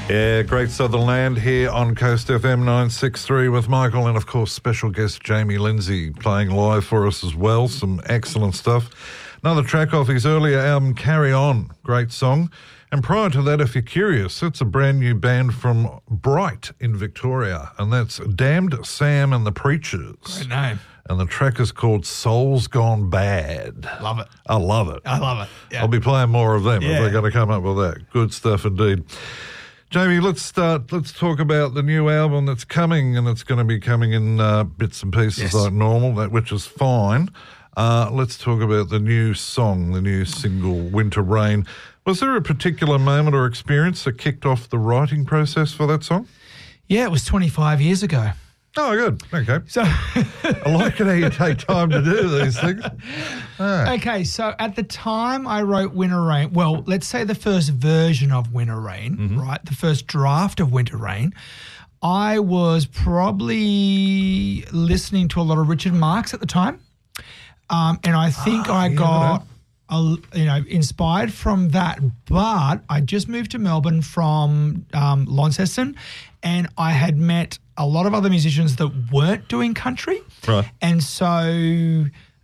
Yeah, Great Southern Land here on Coast FM 963 with Michael and, of course, special guest Jamie Lindsay playing live for us as well. Some excellent stuff. Another track off his earlier album, Carry On. Great song. And prior to that, if you're curious, it's a brand new band from Bright in Victoria, and that's Damned Sam and the Preachers. Great name. And the track is called Souls Gone Bad. Love it. I love it. I love it. Yeah. I'll be playing more of them if Yeah. they're going to come up with that. Good stuff indeed. Jamie, let's talk about the new album that's coming, and it's going to be coming in bits and pieces like normal, which is fine. Let's talk about the new song, the new single, Winter Rain. Was there a particular moment or experience that kicked off the writing process for that song? Yeah, it was 25 years ago. Oh, good. Okay. So, I like it how you take time to do these things. Ah. okay, so at the time I wrote Winter Rain, well, let's say the first version of Winter Rain, right, the first draft of Winter Rain, I was probably listening to a lot of Richard Marx at the time, and I think I got inspired from that, but I just moved to Melbourne from Launceston, and I had met a lot of other musicians that weren't doing country. Right. And so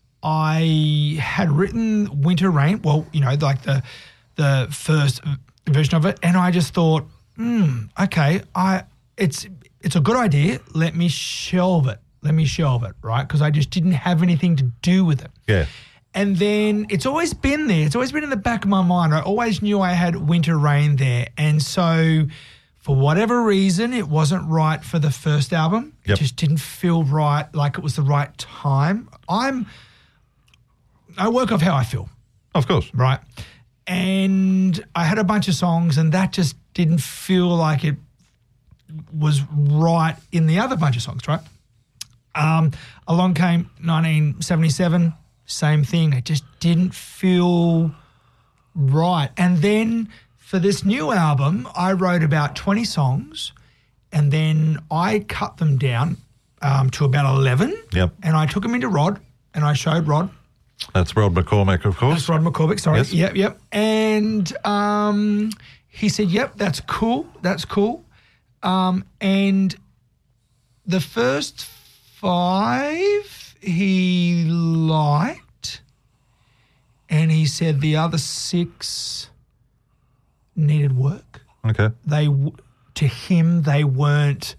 I had written Winter Rain, well, like the first version of it, and I just thought, okay, it's a good idea. Let me shelve it, right? Because I just didn't have anything to do with it. Yeah. And then it's always been there. It's always been in the back of my mind. I always knew I had Winter Rain there. And so for whatever reason, it wasn't right for the first album. Yep. It just didn't feel right, like it was the right time. I work off how I feel. Of course. Right. And I had a bunch of songs, and that just didn't feel like it was right in the other bunch of songs, right? Along came 1977, same thing. It just didn't feel right. And then for this new album, I wrote about 20 songs, and then I cut them down to about 11. Yep. And I took them into Rod, and I showed Rod. That's Rod McCormick, of course. That's Rod McCormick, sorry. Yes. Yep. And he said, yep, that's cool. And the first 5 he liked, and he said the other 6 needed work. Okay. To him, they weren't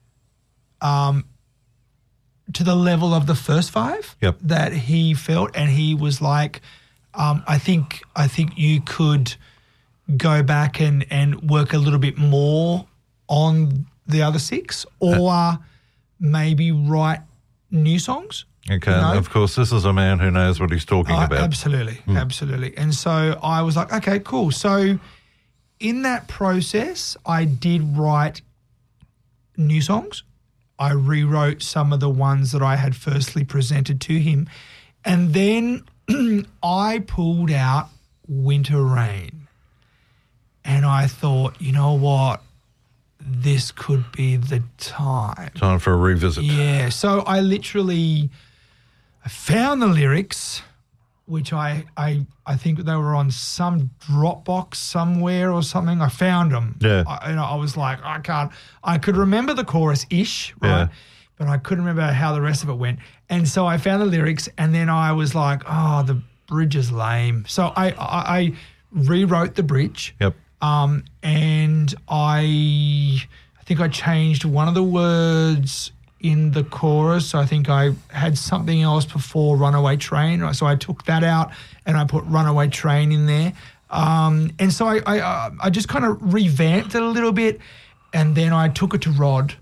to the level of the first 5 that he felt, and he was like, I think you could go back and work a little bit more on the other 6, or maybe write new songs. Okay, and of course, this is a man who knows what he's talking about. Absolutely. And so I was like, okay, cool. So in that process, I did write new songs. I rewrote some of the ones that I had firstly presented to him. And then I pulled out Winter Rain. And I thought, you know what? This could be the time. Time for a revisit. Yeah. So I found the lyrics, which I think they were on some Dropbox somewhere or something. I found them. Yeah. I was like, I could remember the chorus-ish, right? Yeah. But I couldn't remember how the rest of it went. And so I found the lyrics, and then I was like, oh, the bridge is lame. So I rewrote the bridge. Yep. And I think I changed one of the words in the chorus. I think I had something else before Runaway Train. So I took that out and I put Runaway Train in there. And so I just kind of revamped it a little bit, and then I took it to Rod,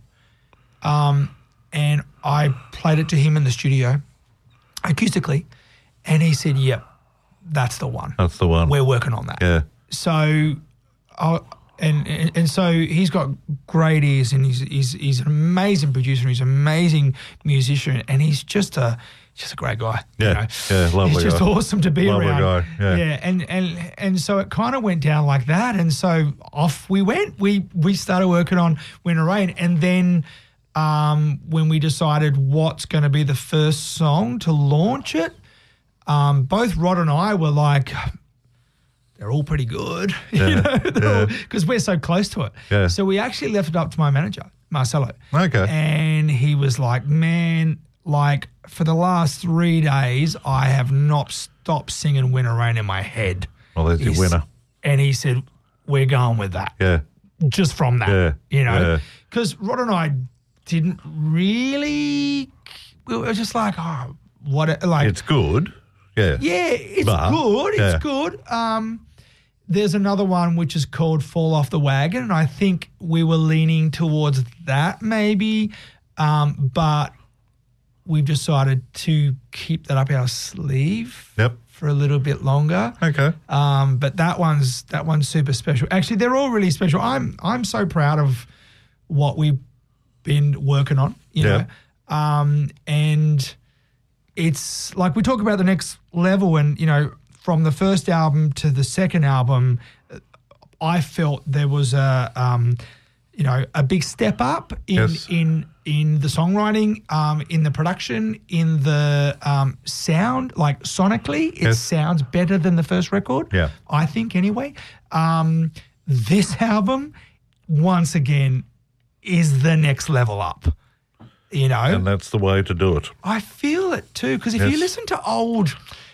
and I played it to him in the studio acoustically, and he said, yep, that's the one. That's the one. We're working on that. Yeah. So, and so he's got great ears, and he's an amazing producer, and he's an amazing musician, and he's just a great guy. Yeah, yeah, lovely He's just guy. awesome to be Lovely around. guy, yeah. And so it kind of went down like that, and so off we went. We started working on Winter Rain, and then when we decided what's going to be the first song to launch it, both Rod and I were like, they're all pretty good, Yeah. because we're so close to it. Yeah. So we actually left it up to my manager, Marcelo. Okay. And he was like, man, like for the last 3 days, I have not stopped singing Winter Rain in my head. Well, there's your winner. And he said, we're going with that. Yeah. Just from that, Yeah. because Rod and I didn't really, we were just like, oh, what, like. It's good. Yeah. Yeah, it's But, good. yeah. It's good. There's another one which is called Fall Off the Wagon, and I think we were leaning towards that maybe, but we've decided to keep that up our sleeve for a little bit longer. Okay. But that one's super special. Actually, they're all really special. I'm so proud of what we've been working on, you know. And it's like we talk about the next level, and, you know, from the first album to the second album, I felt there was a big step up in the songwriting, in the production, in the sound. Like sonically, it sounds better than the first record. Yeah. I think anyway. This album, once again, is the next level up. You know, And that's the way to do it. I feel it too, because if you listen to old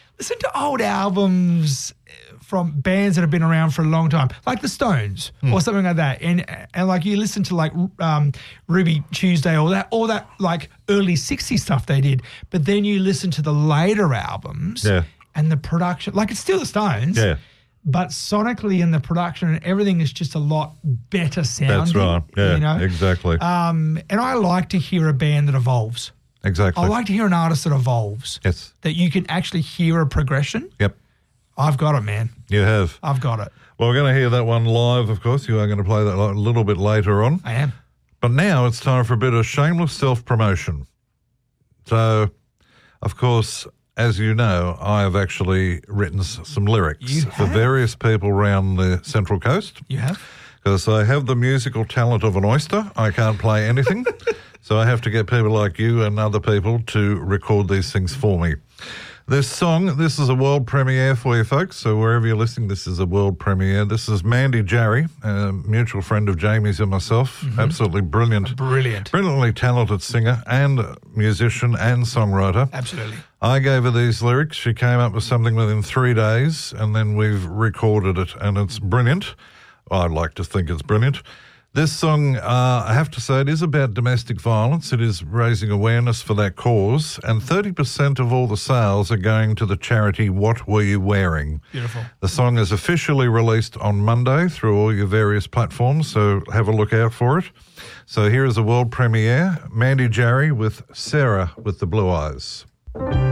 albums from bands that have been around for a long time, like the Stones or something like that, and like you listen to like Ruby Tuesday, all that like early 60s stuff they did, but then you listen to the later albums and the production, like it's still the Stones. Yeah. But sonically in the production and everything is just a lot better sounding. That's right. Yeah, you know? exactly. And I like to hear a band that evolves. Exactly. I like to hear an artist that evolves. Yes. That you can actually hear a progression. Yep. I've got it, man. You have. I've got it. Well, we're going to hear that one live, of course. You are going to play that a little bit later on. I am. But now it's time for a bit of shameless self-promotion. So, of course, as you know, I have actually written some lyrics for various people around the Central Coast. You have? Because I have the musical talent of an oyster. I can't play anything. So I have to get people like you and other people to record these things for me. This song, this is a world premiere for you folks. So wherever you're listening, this is a world premiere. This is Mandy Jarry, a mutual friend of Jamie's and myself. Absolutely brilliant. Brilliantly talented singer and musician and songwriter. Absolutely. I gave her these lyrics. She came up with something within 3 days, and then we've recorded it, and it's brilliant. I'd like to think it's brilliant. This song, I have to say, it is about domestic violence. It is raising awareness for that cause, and 30% of all the sales are going to the charity What Were You Wearing? Beautiful. The song is officially released on Monday through all your various platforms, so have a look out for it. So here is a world premiere, Mandy Jarry with Sarah with the Blue Eyes.